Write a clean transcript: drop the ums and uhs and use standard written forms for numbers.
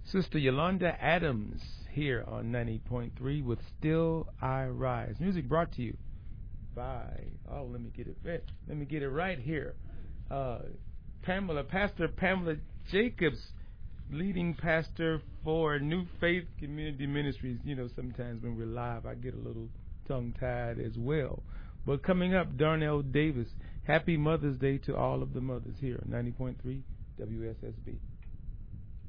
Sister Yolanda Adams here on 90.3 with Still I Rise. Music brought to you by, let me get it right here. Pastor Pamela Jacobs, leading pastor for New Faith Community Ministries. You know, sometimes when we're live, I get a little tongue-tied as well. But coming up, Darnell Davis. Happy Mother's Day to all of the mothers here on 90.3 WSSB.